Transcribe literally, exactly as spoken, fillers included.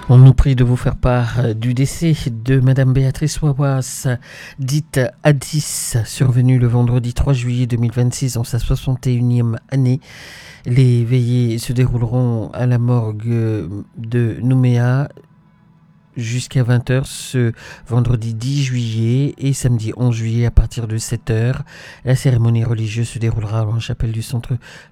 On nous prie de vous faire part du décès de Madame Béatrice Wawas, dite Addis, survenue le vendredi trois juillet deux mille vingt-six en sa soixante et unième année. Les veillées se dérouleront à la morgue de Nouméa jusqu'à vingt heures ce vendredi dix juillet et samedi onze juillet à partir de sept heures. La cérémonie religieuse se déroulera en chapelle du centre